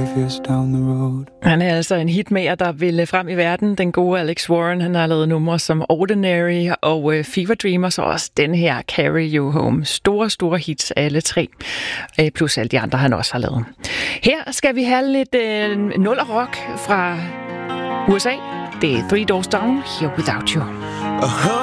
years down the road. Han er altså en hitmager, der vil frem i verden. Den gode Alex Warren, han har lavet numre som Ordinary og Fever Dreamers, og også den her Carry You Home. Store hits alle tre, plus alle de andre, han også har lavet. Her skal vi have lidt nuller-rock fra USA. Det er Three Doors Down, Here Without You.